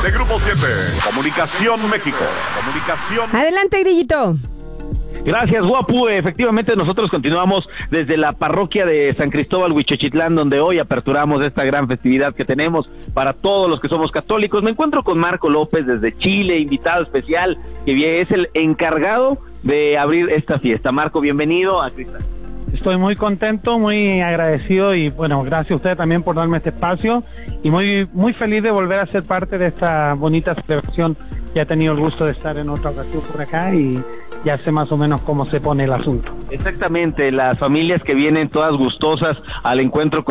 de Grupo 7, Comunicación México. Adelante, Grillito. Gracias, Guapu. Efectivamente, nosotros continuamos desde la parroquia de San Cristóbal, Huichochitlán, donde hoy aperturamos esta gran festividad que tenemos para todos los que somos católicos. Me encuentro con Marco López desde Chile, invitado especial, que es el encargado de abrir esta fiesta. Marco, bienvenido a Cristal. Estoy muy contento, muy agradecido y bueno, gracias a usted también por darme este espacio y muy feliz de volver a ser parte de esta bonita celebración. Ya he tenido el gusto de estar en otra ocasión por acá y ya sé más o menos cómo se pone el asunto. Exactamente, las familias que vienen todas gustosas al encuentro con